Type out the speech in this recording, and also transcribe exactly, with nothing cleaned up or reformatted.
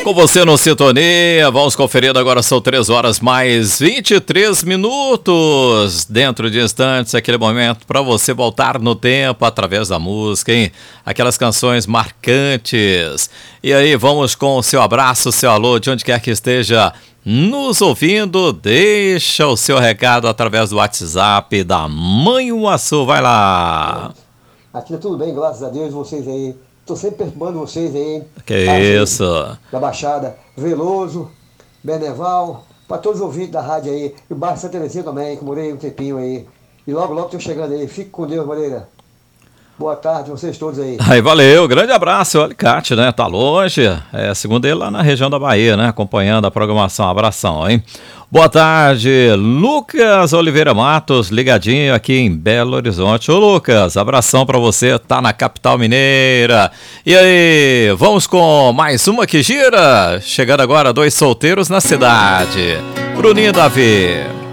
Com você no Sintonia, vamos conferindo agora, são três horas mais vinte e três minutos. Dentro de instantes, aquele momento para você voltar no tempo através da música, hein? Aquelas canções marcantes. E aí, vamos com o seu abraço, seu alô, de onde quer que esteja nos ouvindo. Deixa o seu recado através do WhatsApp da Manhuaçu, vai lá. Aqui tá tudo bem, graças a Deus, vocês aí. Tô sempre perturbando vocês aí. Que tá, isso. Da Baixada, Veloso, Beneval, para todos os ouvintes da rádio aí. E o bairro Santa Terezinha também, que morei um tempinho aí. E logo, logo tô chegando aí. Fique com Deus, Moreira. Boa tarde, vocês todos aí. Aí, valeu, grande abraço, o Alicate, né? Tá longe, é, segundo ele, lá na região da Bahia, né? Acompanhando a programação, abração, hein? Boa tarde, Lucas Oliveira Matos, ligadinho aqui em Belo Horizonte. Ô, Lucas, abração pra você, tá na capital mineira. E aí, vamos com mais uma que gira? Chegando agora, dois solteiros na cidade. Bruninho e Davi.